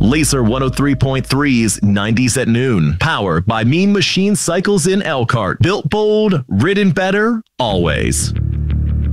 Laser 103.3's 90s at Noon. Powered by Mean Machine Cycles in Elkhart. Built bold, ridden better, always.